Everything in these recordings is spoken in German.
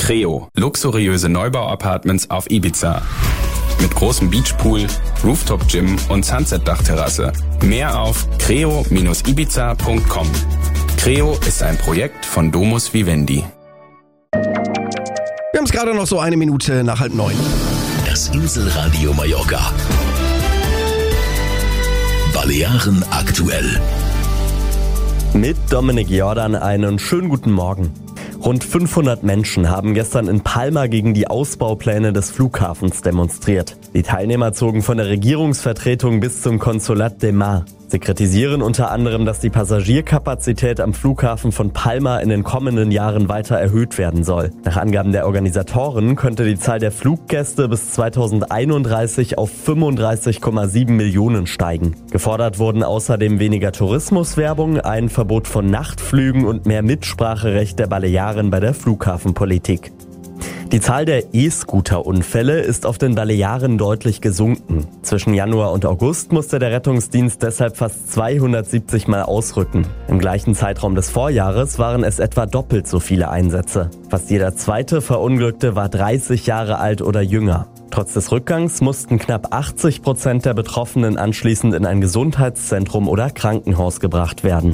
Creo, luxuriöse Neubau-Apartments auf Ibiza. Mit großem Beachpool, Rooftop-Gym und Sunset-Dachterrasse. Mehr auf creo-ibiza.com. Creo ist ein Projekt von Domus Vivendi. Wir haben es gerade noch so 1 Minute nach 8:30. Das Inselradio Mallorca. Balearen aktuell. Mit Dominik Jordan einen schönen guten Morgen. Rund 500 Menschen haben gestern in Palma gegen die Ausbaupläne des Flughafens demonstriert. Die Teilnehmer zogen von der Regierungsvertretung bis zum Consolat de Mar. Sie kritisieren unter anderem, dass die Passagierkapazität am Flughafen von Palma in den kommenden Jahren weiter erhöht werden soll. Nach Angaben der Organisatoren könnte die Zahl der Fluggäste bis 2031 auf 35,7 Millionen steigen. Gefordert wurden außerdem weniger Tourismuswerbung, ein Verbot von Nachtflügen und mehr Mitspracherecht der Balearen bei der Flughafenpolitik. Die Zahl der E-Scooter-Unfälle ist auf den Balearen deutlich gesunken. Zwischen Januar und August musste der Rettungsdienst deshalb fast 270 Mal ausrücken. Im gleichen Zeitraum des Vorjahres waren es etwa doppelt so viele Einsätze. Fast jeder zweite Verunglückte war 30 Jahre alt oder jünger. Trotz des Rückgangs mussten knapp 80% der Betroffenen anschließend in ein Gesundheitszentrum oder Krankenhaus gebracht werden.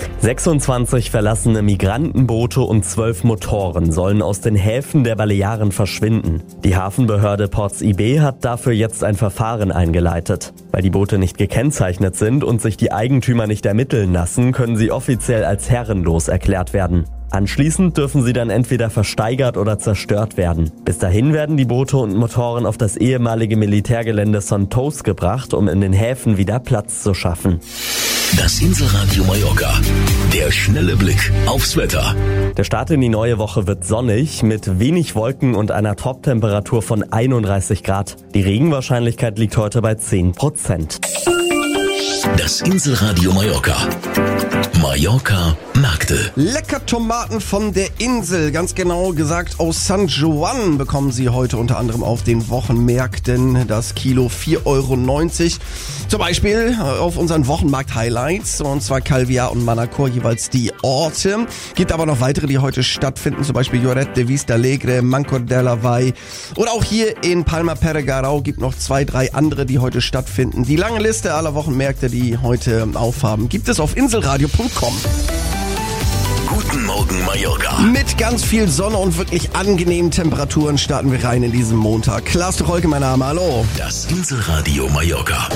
26 verlassene Migrantenboote und 12 Motoren sollen aus den Häfen der Balearen verschwinden. Die Hafenbehörde Ports IB hat dafür jetzt ein Verfahren eingeleitet. Weil die Boote nicht gekennzeichnet sind und sich die Eigentümer nicht ermitteln lassen, können sie offiziell als herrenlos erklärt werden. Anschließend dürfen sie dann entweder versteigert oder zerstört werden. Bis dahin werden die Boote und Motoren auf das ehemalige Militärgelände Santos gebracht, um in den Häfen wieder Platz zu schaffen. Das Inselradio Mallorca. Der schnelle Blick aufs Wetter. Der Start in die neue Woche wird sonnig, mit wenig Wolken und einer Toptemperatur von 31 Grad. Die Regenwahrscheinlichkeit liegt heute bei 10%. Das Inselradio Mallorca. Mallorca Märkte. Lecker Tomaten von der Insel, ganz genau gesagt aus San Juan, bekommen Sie heute unter anderem auf den Wochenmärkten. Das Kilo 4,90 €. Zum Beispiel auf unseren Wochenmarkt-Highlights, und zwar Calviar und Manacor, jeweils die Orte. Gibt aber noch weitere, die heute stattfinden, zum Beispiel Lloret de Vista Alegre, Mancor de la Vall. Oder auch hier in Palma Peregarau gibt noch 2, 3 andere, die heute stattfinden. Die lange Liste aller Wochenmärkte, die heute aufhaben, gibt es auf inselradio.com. Guten Morgen Mallorca. Mit ganz viel Sonne und wirklich angenehmen Temperaturen starten wir rein in diesen Montag. Klaas Tucholke, mein Name, hallo. Das Inselradio Mallorca.